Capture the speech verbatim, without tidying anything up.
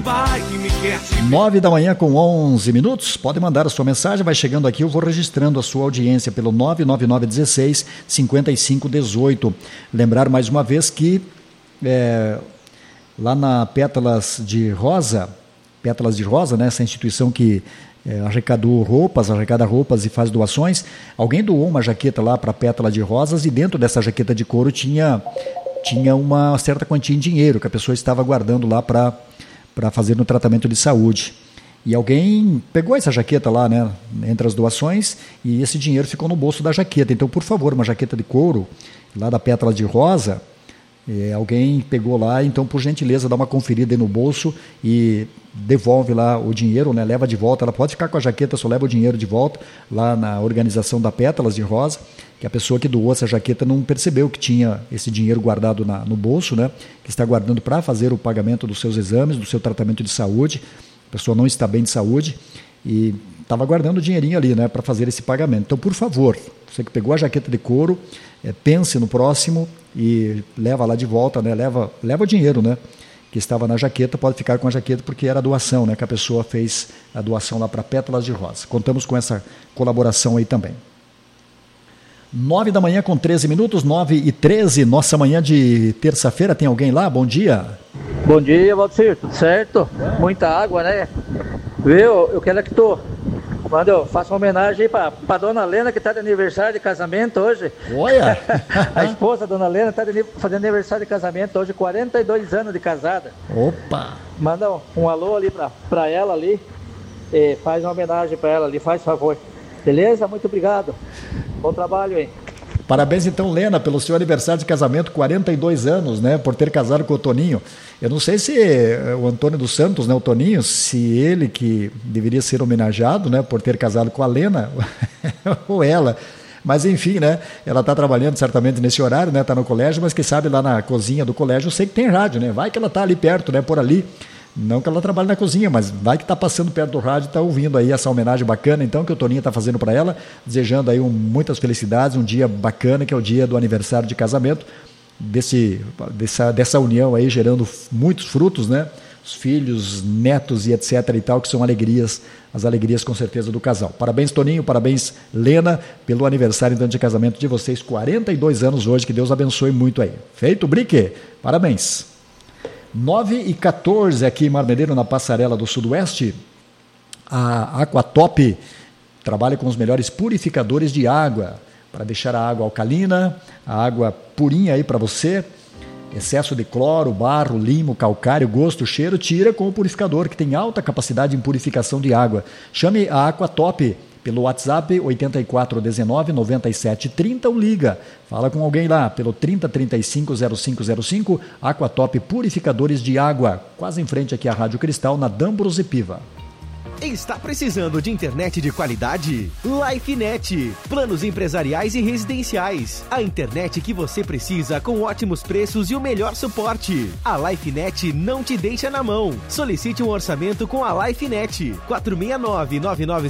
Nove da manhã com onze minutos. Pode mandar a sua mensagem, vai chegando aqui, eu vou registrando a sua audiência pelo nove nove nove um seis, cinco cinco um oito. Lembrar mais uma vez que é, lá na Pétalas de Rosa, Pétalas de Rosa, né, essa instituição que é, arrecadou roupas, arrecada roupas e faz doações, alguém doou uma jaqueta lá para a Pétala de Rosas e dentro dessa jaqueta de couro tinha, tinha uma certa quantia em dinheiro que a pessoa estava guardando lá para para fazer no tratamento de saúde. E alguém pegou essa jaqueta lá, né, entre as doações, e esse dinheiro ficou no bolso da jaqueta. Então, por favor, uma jaqueta de couro, lá da Pétala de Rosa, é, alguém pegou lá, então, por gentileza, dá uma conferida aí no bolso e devolve lá o dinheiro, né, leva de volta. Ela pode ficar com a jaqueta, só leva o dinheiro de volta lá na organização da Pétalas de Rosa, que a pessoa que doou essa jaqueta não percebeu que tinha esse dinheiro guardado na, no bolso, né, que está guardando para fazer o pagamento dos seus exames, do seu tratamento de saúde. A pessoa não está bem de saúde e estava guardando o dinheirinho ali, né, para fazer esse pagamento. Então, por favor, você que pegou a jaqueta de couro, é, pense no próximo e leva lá de volta, né, leva, leva o dinheiro, né, que estava na jaqueta, pode ficar com a jaqueta porque era a doação, né, que a pessoa fez a doação lá para Pétalas de Rosa. Contamos com essa colaboração aí também. Nove da manhã com treze minutos, nove e treze, nossa manhã de terça-feira. Tem alguém lá? Bom dia. Bom dia, Valdir, tudo certo? Muita água, né? Viu? Eu quero que tu manda, eu faço uma homenagem aí pra, pra dona Lena, que tá de aniversário de casamento hoje. Olha! A esposa, dona Lena, tá de, fazendo aniversário de casamento hoje, quarenta e dois anos de casada. Opa! Manda um, um alô ali pra, pra ela ali, e faz uma homenagem pra ela ali, faz favor. Beleza? Muito obrigado. Bom trabalho, hein? Parabéns, então, Lena, pelo seu aniversário de casamento, quarenta e dois anos, né, por ter casado com o Toninho. Eu não sei se o Antônio dos Santos, né, o Toninho, se ele que deveria ser homenageado, né, por ter casado com a Lena, ou ela. Mas, enfim, né, ela está trabalhando certamente nesse horário, né, está no colégio, mas quem sabe lá na cozinha do colégio, eu sei que tem rádio, né, vai que ela está ali perto, né, por ali. Não que ela trabalhe na cozinha, mas vai que está passando perto do rádio e está ouvindo aí essa homenagem bacana, então, que o Toninho está fazendo para ela, desejando aí um, muitas felicidades, um dia bacana, que é o dia do aniversário de casamento, desse, dessa, dessa união aí, gerando muitos frutos, né? Os filhos, netos e etc e tal, que são alegrias, as alegrias com certeza do casal. Parabéns, Toninho, parabéns, Lena, pelo aniversário então, de casamento de vocês, quarenta e dois anos hoje, que Deus abençoe muito aí. Feito, Brique? Parabéns. nove e quatorze aqui em Marmedeiro, na Passarela do Sudoeste. A Aquatop trabalha com os melhores purificadores de água, para deixar a água alcalina, a água purinha aí para você. Excesso de cloro, barro, limo, calcário, gosto, cheiro, tira com o purificador, que tem alta capacidade em purificação de água. Chame a Aquatop pelo WhatsApp oito quatro um nove, nove sete três zero ou liga. Fala com alguém lá pelo trinta, trinta e cinco, zero cinco zero cinco. Aquatop Purificadores de Água, quase em frente aqui à Rádio Cristal, na Dambros e Piva. Está precisando de internet de qualidade? LifeNet. Planos empresariais e residenciais. A internet que você precisa com ótimos preços e o melhor suporte. A LifeNet não te deixa na mão. Solicite um orçamento com a LifeNet. quatro seis nove, nove nove